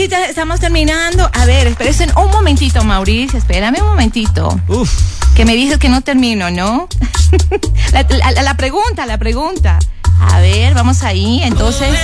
casi ya estamos terminando. A ver, espérense un momentito, Mauricio. Espérame un momentito. Uf. Que me dices que no termino, ¿no? la pregunta. A ver, vamos ahí. Entonces,